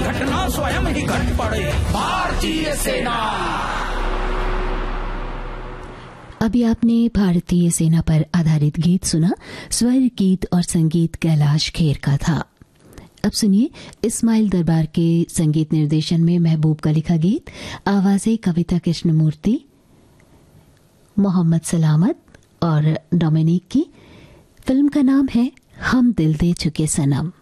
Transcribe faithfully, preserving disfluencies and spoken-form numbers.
घटना स्वयं ही घट पड़े। भारतीय सेना। अभी आपने भारतीय सेना पर आधारित गीत सुना। स्वर, गीत और संगीत कैलाश खेर का था। अब सुनिए इस्माइल दरबार के संगीत निर्देशन में महबूब का लिखा गीत, आवाजें कविता कृष्णमूर्ति, मोहम्मद सलामत और डोमिनिक की। फिल्म का नाम है हम दिल दे चुके सनम।